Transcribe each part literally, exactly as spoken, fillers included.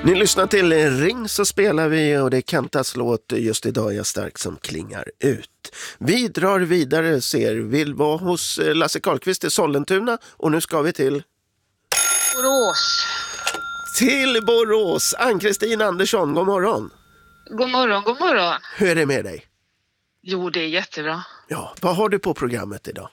Ni lyssnar till Ring så spelar vi och det är Kentas låt Just idag är jag stark som klingar ut. Vi drar vidare, ser vill vara hos Lasse Karlqvist i Sollentuna och nu ska vi till Borås. Till Borås. Ann-Kristin Andersson, god morgon. God morgon, god morgon. Hur är det med dig? Jo, det är jättebra. Ja, vad har du på programmet idag?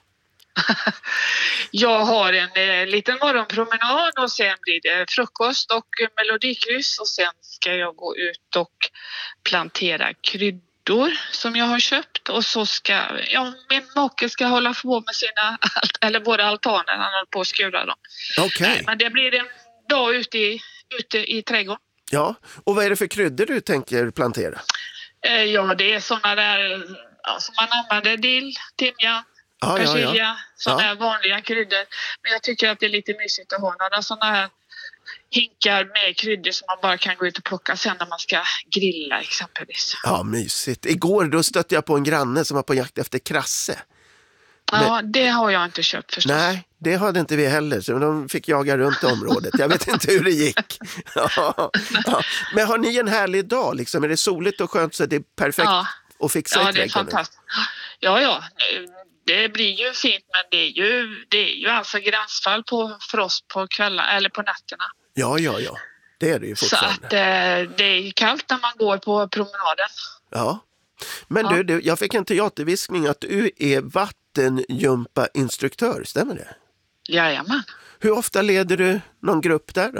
Jag har en eh, liten morgonpromenad och sen blir det frukost och melodikryss och sen ska jag gå ut och plantera kryddor som jag har köpt och så ska, ja, min make ska hålla på med sina, eller både altaner, han håller på att skura dem. Okej. Okay. Men det blir en dag ute i, ute i trädgården. Ja, och vad är det för kryddor du tänker plantera? Eh, ja, det är sådana där ja, som man använder, dill, timjan. Ja, persilja, ja, ja. sådana Ja. här vanliga kryddor. Men jag tycker att det är lite mysigt att ha några sådana här hinkar med kryddor som man bara kan gå ut och plocka sen när man ska grilla exempelvis. Ja, mysigt. Igår då stötte jag på en granne som var på jakt efter krasse. Ja, det har jag inte köpt förstås. Nej, det hade inte vi heller. Så de fick jaga runt området. Jag vet inte hur det gick. Ja, ja. Men har ni en härlig dag? Liksom? Är det soligt och skönt så det är perfekt Ja. att fixa Ja, i det är trädgården? fantastiskt. Ja, ja. Det blir ju fint men det är ju, det är ju alltså gränsfall på, för oss på kvällarna eller på nätterna. Ja, ja, ja. Det är det ju Så fortfarande. att eh, det är kallt när man går på promenaden. Ja. Men Ja. du, du, jag fick en teaterviskning att du är vattenjumpa-instruktör, stämmer det? Jajamän. Hur ofta leder du någon grupp där då?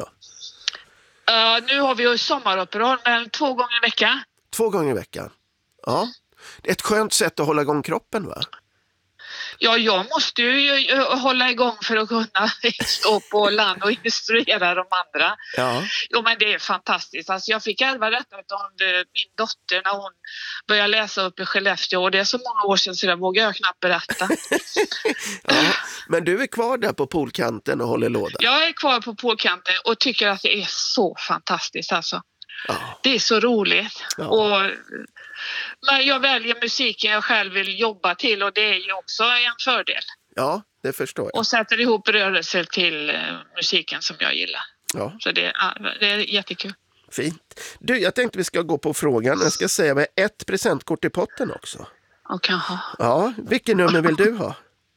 Uh, nu har vi ju sommaruppehåll men två gånger i veckan. Två gånger i veckan? Ja. Det är ett skönt sätt att hålla igång kroppen, va? Ja, jag måste ju hålla igång för att kunna stå på land och instruera de andra. Ja. Jo, men det är fantastiskt. Alltså, jag fick ärva detta av min dotter när hon började läsa upp i Skellefteå. Och det är så många år sedan så det vågar jag knappt berätta. Ja. Men du är kvar där på poolkanten och håller låda? Jag är kvar på poolkanten och tycker att det är så fantastiskt. Alltså. Ja. Det är så roligt. Ja. Och, men jag väljer musiken jag själv vill jobba till och det är ju också en fördel. Ja, det förstår jag. Och sätter ihop rörelser till uh, musiken som jag gillar. Ja. Så det, uh, det är jättekul. Fint. Du, jag tänkte vi ska gå på frågan. Jag ska säga med ett presentkort i potten också. Och kanske. Ja, vilken nummer vill du ha?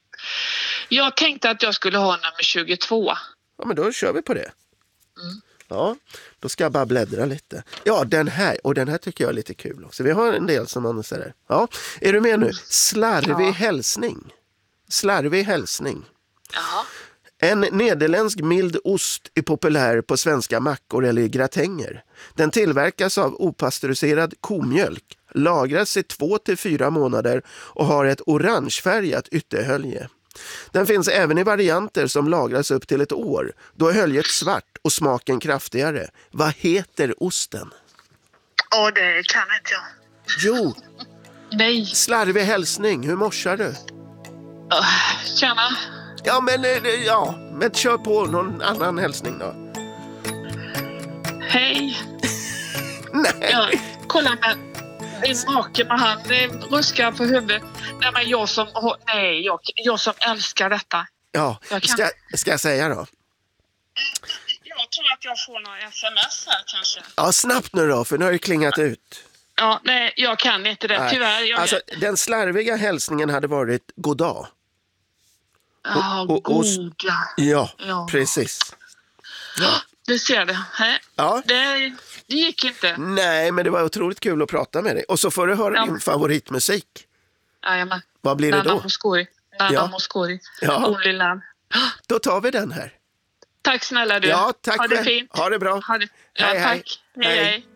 Jag tänkte att jag skulle ha nummer tjugotvå. Ja, men då kör vi på det. Mm. Ja, då ska jag bara bläddra lite. Ja, den här. Och den här tycker jag är lite kul också. Vi har en del som annonserar där. Ja, är du med nu? Slarvig Ja. hälsning. Slarvig hälsning. Jaha. En nederländsk mild ost är populär på svenska mackor eller i gratänger. Den tillverkas av opastöriserad komjölk, lagras i två till fyra månader och har ett orangefärgat ytterhölje. Den finns även i varianter som lagras upp till ett år. Då är höljet svart och smaken kraftigare. Vad heter osten? Ja, det kan inte jag. Jo, Nej. slarvig hälsning. Hur morsar du? Uh, tjena. Ja, men, eh, ja, men kör på någon annan hälsning då. Hej. Nej. Ja, kolla med min make med han eh, ruskar på huvudet. Nej, men jag som, nej, jag, jag som älskar detta. Ja, Jag kan- ska, ska jag säga då? Jag tror att jag får några sms här kanske. Ja, snabbt nu då, för nu har det klingat ut. Ja, nej, jag kan inte det. Nej. Tyvärr. Jag, Alltså, den slarviga hälsningen hade varit god dag. ja, och- och- goda. Ja, Ja. precis. Du ser det. Hej. Ja. Det, det gick inte. Nej, men det var otroligt kul att prata med dig. Och så får du höra Ja. din favoritmusik. Jajamän. Vad blir det Nana då? Mouskouri. Nana Ja. Mouskouri. Ja. Only Love. Då tar vi den här. Tack snälla du. Ja, tack Ha det själv. fint. Ha det bra. Ha det. Ja, Hej, hej. tack. Hej, Hej. hej.